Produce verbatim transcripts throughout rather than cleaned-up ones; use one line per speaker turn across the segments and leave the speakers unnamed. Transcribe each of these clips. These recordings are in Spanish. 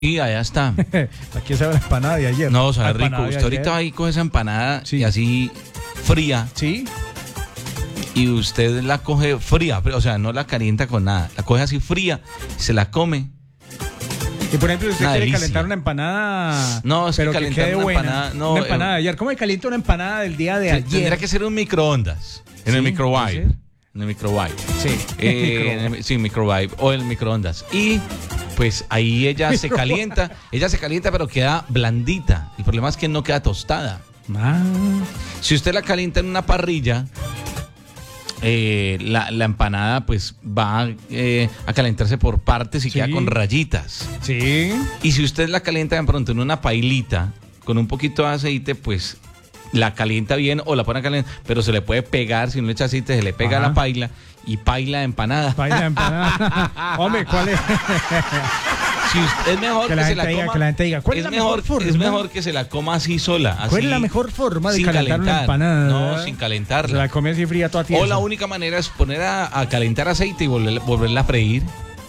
Y allá está.
Aquí sabe la empanada de ayer.
No, sabe
La
rico.
empanada de
Usted ahorita
ayer.
va ahí coge esa empanada
Sí.
y así fría.
Sí.
Y usted la coge fría, o sea, no la calienta con nada. La coge así fría, se la come.
Y por ejemplo, si usted
Una
quiere
delicia.
calentar una empanada.
No, es que
pero que,
calentar
quede
una
buena.
empanada, no,
Una empanada
eh,
de ayer. ¿Cómo se calienta una empanada del día de
Te-
ayer?
Tendría que ser un microondas. En
Sí,
el
¿puede
microwave.
ser?
En el microwave.
Sí.
Eh, en el- sí, microwave o el microondas. Y pues ahí ella se
Microwave.
calienta. Ella se calienta, pero queda blandita. El problema es que no queda tostada.
Ah,
Si usted la calienta en una parrilla, eh, la, la empanada pues va eh, a calentarse por partes y
Sí.
queda con rayitas.
sí.
Y si usted la calienta de pronto en una pailita con un poquito de aceite, pues la calienta bien o la pone a calentar, pero se le puede pegar, si no le echa aceite, se le pega
Ajá.
a la paila y paila de empanada.
Paila de empanada. Hombre, ¿cuál es?
Si usted, es mejor
Que
que,
la
se
gente
la
diga,
coma.
que la gente diga, ¿cuál es la mejor forma?
Es mejor que se la coma así sola. Así,
¿Cuál es la mejor forma de
sin
calentar una
calentar.
empanada?
No,
¿verdad?
sin
Se
calentarla.
la come así fría toda tiesa.
O la única manera es poner a, a calentar aceite y volver- volverla a freír.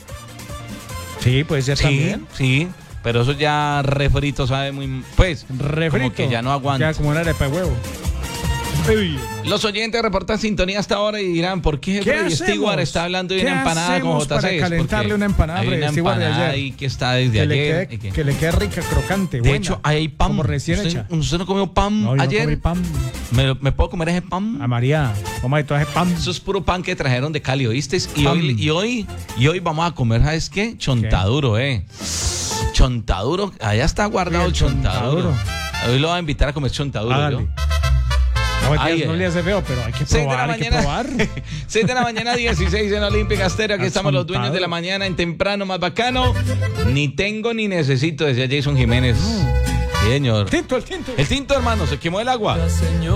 Sí, puede ser
Sí,
también.
sí. Pero eso ya refrito sabe muy... Pues,
Refrito.
como que ya no aguanta.
Ya como una arepa de huevo. Uy.
Los oyentes reportan sintonía hasta ahora y dirán, ¿por qué,
¿Qué
Freddy
hacemos?
Stewart está hablando de
¿Qué
una empanada con
hacemos
J C?
para calentarle una empanada a
Hay
Freddy
una
Stewart de
empanada
ayer?
ahí que está desde
Que le,
ayer.
quede,
y que-
que le quede rica, crocante,
de
buena.
hecho, hay pan.
Como recién
¿Usted,
hecha.
¿Usted no comió pan
No, yo no
ayer?
comí pan.
¿Me, me puedo comer ese pan?
A María, vamos a traje pan.
Eso es puro pan que trajeron de Cali, ¿oíste? Y
Pan.
hoy, y hoy y hoy vamos a comer, ¿sabes qué? Chontaduro, ¿eh? Chontaduro, allá está guardado
Sí,
el
el
chontaduro.
chontaduro.
Hoy lo voy a invitar a comer chontaduro.
Hágale.
¿yo?
No,
Ay,
tías, no
ay,
le hace feo, pero hay que
seis de la
probar, hay que
mañana,
probar.
seis de la mañana, dieciséis en Olímpica Estéreo. Aquí
Al
estamos los dueños de la
chontaduro.
mañana en temprano, más bacano. Ni tengo ni necesito, decía Jason Jiménez. Sí, señor.
Tinto, el tinto.
El tinto, hermano, se quemó el agua.